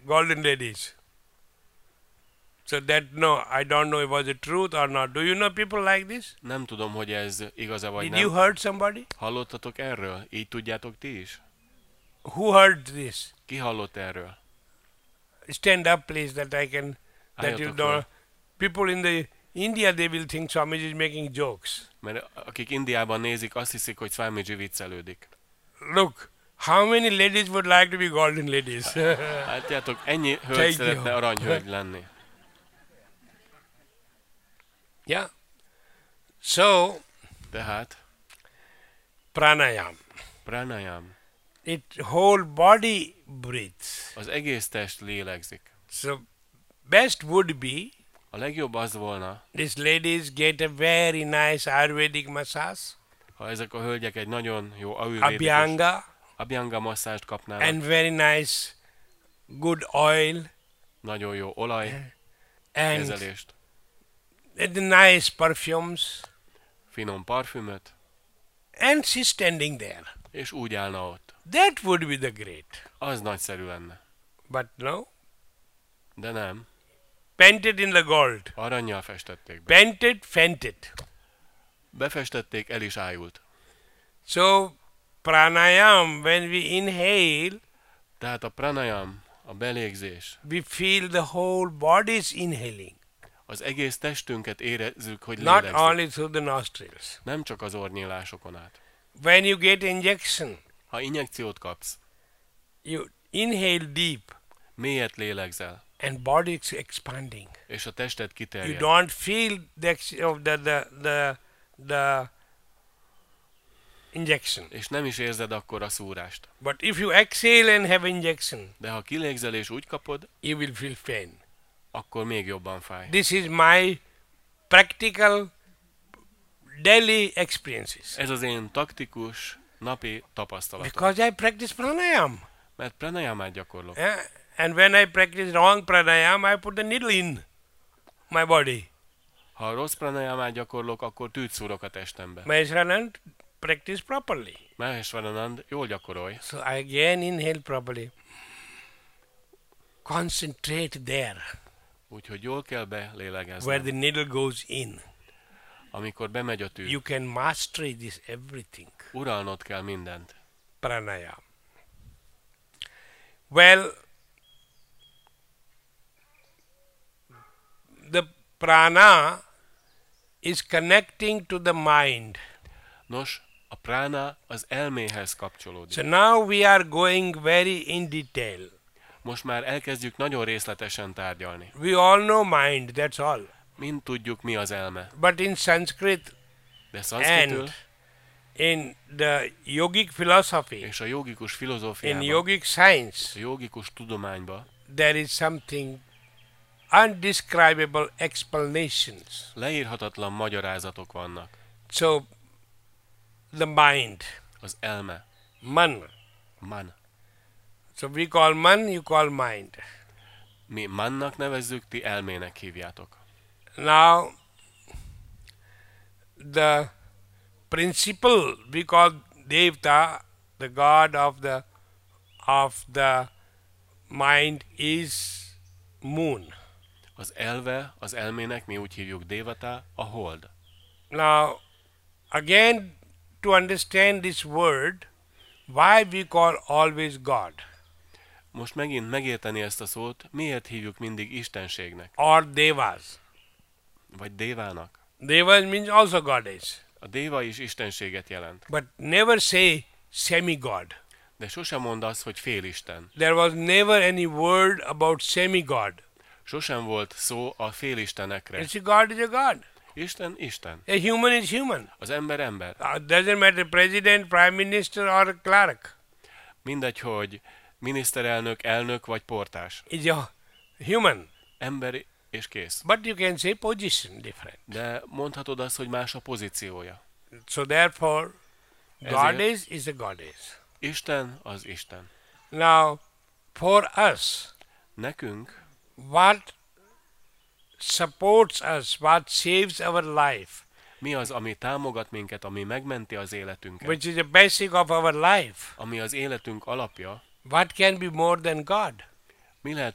golden ladies. So that, no, I don't know if it was the truth or not. Do you know people like this? Nem tudom, hogy ez igaz-e vagy Did you nem. heard somebody? Hallottatok erről? Így tudjátok ti is? Who heard this? Ki hallott erről? Stand up, please, that I can, that you Álljatok don't. fel. People in the India, they will think Swamiji is making jokes. Mert akik Indiában nézik, azt hiszik, hogy Swamiji viccelődik. Look, how many ladies would like to be golden ladies? Látjátok, ennyi hölgy Thank szeretne you. aranyhölgy lenni. Yeah. So, Tehát pranayam. pranayam. It whole body breathes. Az egész test lélegzik. So, best would be A legjobb az volna, these ladies get a very nice Ayurvedic massage, ha ezek a hölgyek egy nagyon jó ayurvédikus Abhyanga, abhyanga masszást kapnának, and very nice good oil, nagyon jó olaj, and kezelést, the nice perfumes, finom parfümöt, and she's standing there. és úgy állna ott. That would be the great. Az nagyszerű lenne. But no, De nem, painted in the gold. arannyal festették be. Painted, fainted. Befestették, el is ájult. So, pranayam, when we inhale, Tehát a pranayam, a belégzés, we feel the whole body is inhaling, az egész testünket érezzük, hogy not lélegzik. only through the nostrils. Nem csak az ornyílásokon át. When you get injection, Ha injekciót kapsz, you inhale deep mélyet lélegzel, and body is expanding. és a tested You kiterjed. don't feel the injection. És nem is érzed akkor a szúrást. But if you exhale and have injection, De ha kilégzel és úgy kapod, you will feel pain. akkor még jobban fáj. This is my practical daily experiences. Ez az én taktikus napi tapasztalatom. Because I practice pranayam. Mert pranayamát gyakorlok. And when I practice wrong pranayam, I put the needle in my body. Ha rossz pranayamát gyakorlok, akkor tűt szúrok a testembe. Maheshwaranand practice properly. Maheshwaranand, jól gyakorolj. So I again inhale properly. Concentrate there Úgyhogy jól kell where belélegezni. the needle goes in. Amikor bemegy a tű, You can master this everything. uralnod kell mindent. Pranayam. Well, the prana is connecting to the mind. Nos, a prána az elméhez kapcsolódik. So now we are going very in detail. Most már elkezdjük nagyon részletesen tárgyalni. We all know mind, that's all. Mind tudjuk, mi az elme. But in Sanskrit De szanszkritül and in the yogic philosophy, és a jogikus in filozófiában, yogic science, a jogikus tudományban there is something undescribable explanations. leírhatatlan magyarázatok vannak. So the mind, Az elme, man. man. So we call man, you call mind. Mi mannak nevezzük, ti elmének hívjátok. Now the principle we call Devta, the god of the mind is moon. Az elve az elmének mi úgy hívjuk Devata, a hold. Now again to understand this word, why we call always God Most megint megérteni ezt a szót, miért hívjuk mindig istenségnek, or Devas. vagy Dévának. Devas means also goddess, A Déva is istenséget jelent, but never say semi-god. de sosem mond azt, hogy félisten. There was never any word about semi-god. Sosem volt szó a félistenekre. You see, God is a God. Isten, Isten. A human is human. Az ember, ember. Doesn't matter president, prime minister or a clerk. Mindegy, hogy miniszterelnök, elnök vagy portás. Is a human. Ember és kész. But you can say position different. De mondhatod azt, hogy más a pozíciója. So therefore, Ezért- goddess is a goddess. Isten az Isten. Now, for us, Nekünk what supports us, what saves our life, mi az, ami támogat minket, ami megmenti az életünket, which is the basic of our life, ami az életünk alapja, what can be more than God? mi lehet